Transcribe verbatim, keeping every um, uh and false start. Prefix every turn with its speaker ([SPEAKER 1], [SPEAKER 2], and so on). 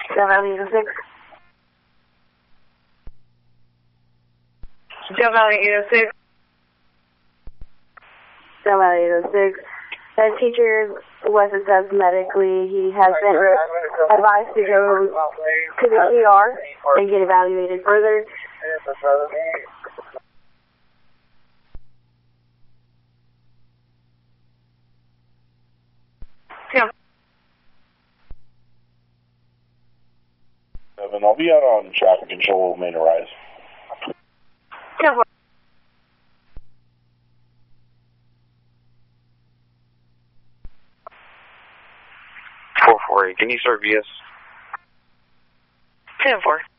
[SPEAKER 1] Valley eight oh six. Del Valley eight oh six. Del Valley eight oh six. The teacher was assessed medically. He has been advised to go to the E R and get evaluated further. Yeah.
[SPEAKER 2] Seven, I'll be out on traffic control, main arise.
[SPEAKER 1] Yeah.
[SPEAKER 3] four four eight, can you start V S?
[SPEAKER 1] ten four.